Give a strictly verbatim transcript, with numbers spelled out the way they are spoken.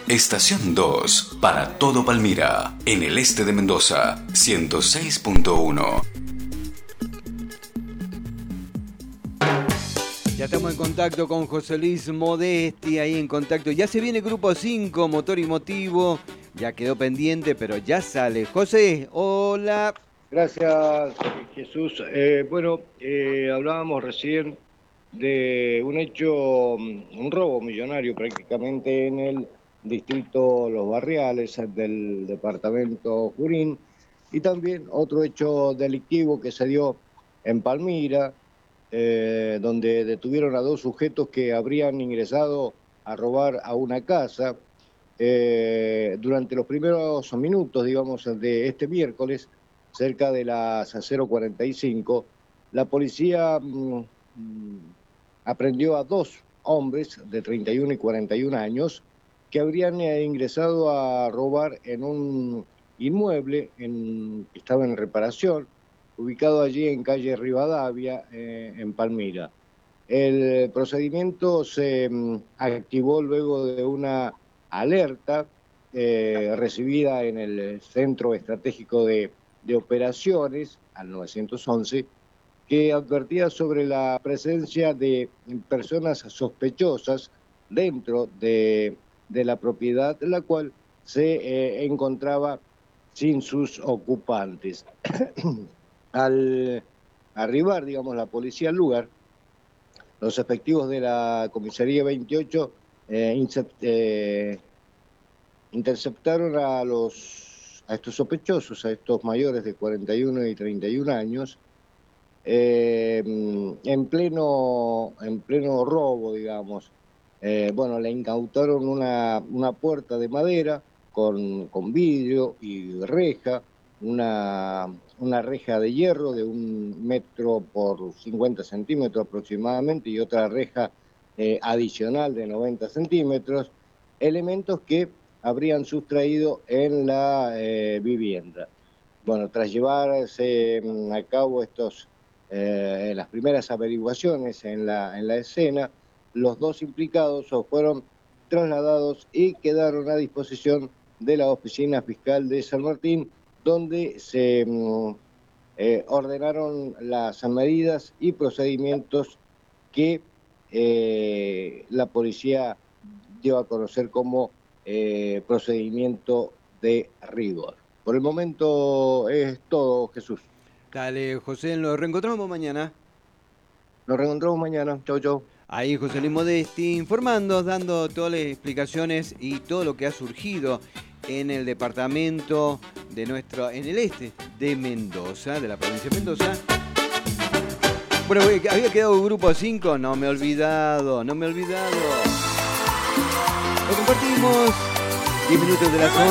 Estación dos, para todo Palmira, en el este de Mendoza, ciento seis punto uno. Ya estamos en contacto con José Luis Modesti, ahí en contacto. Ya se viene Grupo cinco, Motor y Motivo. Ya quedó pendiente, pero ya sale. José, hola. Gracias, Jesús. Eh, bueno, eh, hablábamos recién de un hecho, un robo millonario prácticamente en el distrito Los Barriales del departamento Junín, y también otro hecho delictivo que se dio en Palmira, eh, donde detuvieron a dos sujetos que habrían ingresado a robar a una casa. Eh, durante los primeros minutos, digamos, de este miércoles, cerca de las cero cuarenta y cinco, la policía mmm, aprendió a dos hombres de treinta y uno y cuarenta y un años que habrían eh, ingresado a robar en un inmueble en, que estaba en reparación, ubicado allí en calle Rivadavia, eh, en Palmira. El procedimiento se mmm, activó luego de una alerta eh, recibida en el Centro Estratégico de, de Operaciones, al nueve once, que advertía sobre la presencia de personas sospechosas dentro de, de la propiedad, la cual se eh, encontraba sin sus ocupantes. Al arribar, digamos, la policía al lugar, los efectivos de la comisaría veintiocho eh, eh, interceptaron a, los, a estos sospechosos, a estos mayores de cuarenta y uno y treinta y un años, eh, en, pleno, en pleno robo, digamos. Eh, bueno, le incautaron una, una puerta de madera con, con vidrio y reja, una, una reja de hierro de un metro por cincuenta centímetros aproximadamente y otra reja eh, adicional de noventa centímetros, elementos que habrían sustraído en la eh, vivienda. Bueno, tras llevarse a cabo estos, eh, las primeras averiguaciones en la, en la escena, los dos implicados fueron trasladados y quedaron a disposición de la Oficina Fiscal de San Martín, donde se eh, ordenaron las medidas y procedimientos que eh, la policía dio a conocer como eh, procedimiento de rigor. Por el momento es todo, Jesús. Dale, José, nos reencontramos mañana. Nos reencontramos mañana. Chau, chau. Ahí José Luis Modesti informando, dando todas las explicaciones y todo lo que ha surgido en el departamento de nuestro, en el este de Mendoza, de la provincia de Mendoza. Bueno, había quedado Grupo cinco, no me he olvidado, no me he olvidado. Lo compartimos, diez minutos de las once.